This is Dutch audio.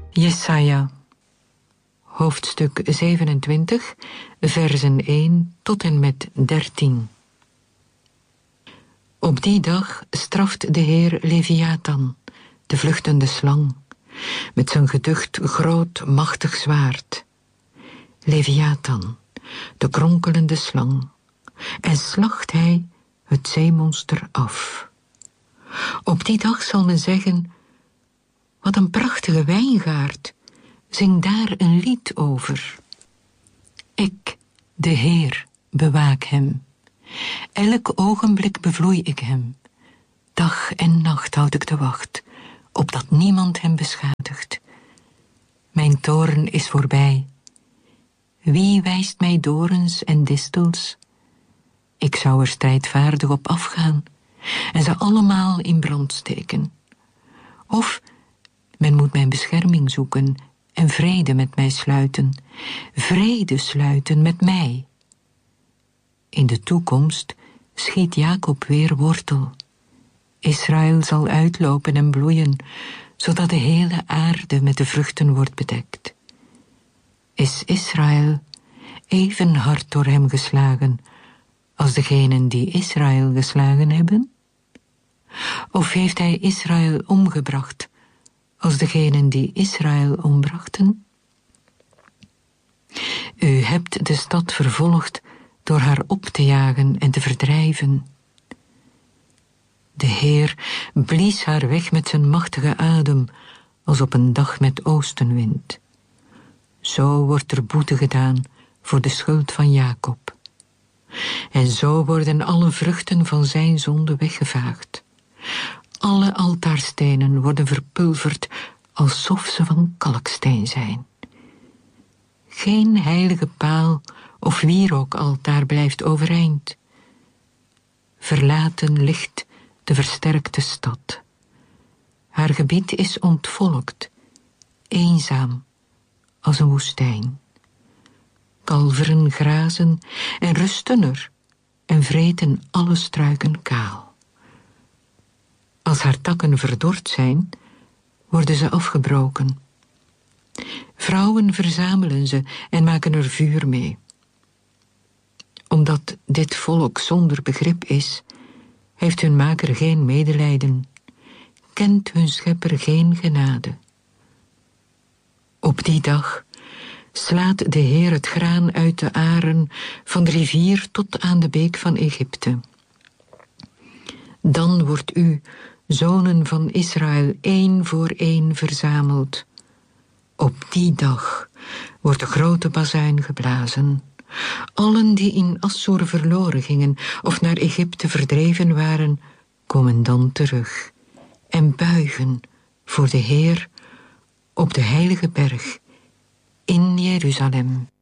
Jesaja, hoofdstuk 27, versen 1 tot en met 13. Op die dag straft de Heer Leviathan, de vluchtende slang, met zijn geducht groot machtig zwaard. Leviathan, de kronkelende slang, en slacht hij het zeemonster af. Op die dag zal men zeggen: wat een prachtige wijngaard, zing daar een lied over. Ik, de Heer, bewaak hem. Elk ogenblik bevloei ik hem. Dag en nacht houd ik de wacht, opdat niemand hem beschadigt. Mijn toorn is voorbij. Wie wijst mij dorens en distels? Ik zou er strijdvaardig op afgaan en ze allemaal in brand steken. Of men moet mijn bescherming zoeken en vrede met mij sluiten. Vrede sluiten met mij. In de toekomst schiet Jacob weer wortel. Israël zal uitlopen en bloeien, zodat de hele aarde met de vruchten wordt bedekt. Is Israël even hard door hem geslagen als degenen die Israël geslagen hebben? Of heeft hij Israël omgebracht als degenen die Israël ombrachten? U hebt de stad vervolgd door haar op te jagen en te verdrijven. De Heer blies haar weg met zijn machtige adem, als op een dag met oostenwind. Zo wordt er boete gedaan voor de schuld van Jacob. En zo worden alle vruchten van zijn zonde weggevaagd. Alle altaarstenen worden verpulverd alsof ze van kalksteen zijn. Geen heilige paal of wierookaltaar blijft overeind. Verlaten ligt de versterkte stad. Haar gebied is ontvolkt, eenzaam als een woestijn. Kalveren grazen en rusten er en vreten alle struiken kaal. Als haar takken verdord zijn, worden ze afgebroken. Vrouwen verzamelen ze en maken er vuur mee. Omdat dit volk zonder begrip is, heeft hun maker geen medelijden, kent hun schepper geen genade. Op die dag slaat de Heer het graan uit de aren van de rivier tot aan de beek van Egypte. Dan wordt u, zonen van Israël, één voor één verzameld. Op die dag wordt de grote bazuin geblazen. Allen die in Assur verloren gingen of naar Egypte verdreven waren, komen dan terug en buigen voor de Heer op de heilige berg in Jeruzalem.